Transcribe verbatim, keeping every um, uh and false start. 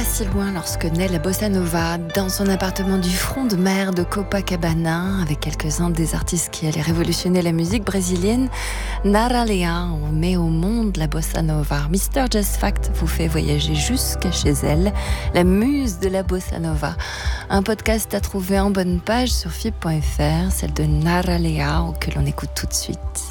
si loin lorsque naît la bossa nova dans son appartement du front de mer de Copacabana avec quelques-uns des artistes qui allaient révolutionner la musique brésilienne. Nara Leão met au monde la bossa nova. Mister Jazz Fact vous fait voyager jusqu'à chez elle, la muse de la bossa nova. Un podcast à trouver en bonne page sur F I B point F R, celle de Nara Leão que l'on écoute tout de suite.